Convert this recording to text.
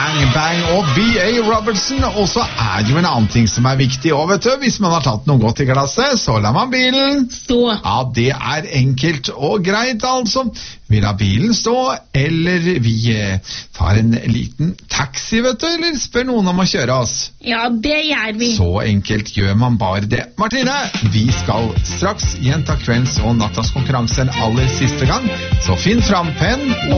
Bang Bang og B.A. Robertson. Og så er det jo en annen ting som er viktig også, vet du. Hvis man har tatt noe godt i glasset, så lar man bilen stå. Ja, det er enkelt og greit, altså. Vi lar bilen stå, eller vi tar en liten taxi, vet du, eller spør noen om å kjøre oss. Ja, det gjør vi. Så enkelt gjør man bare det. Martine, vi skal straks gjenta kvelds og nattas konkurranse en aller siste gang, så finn fram penn og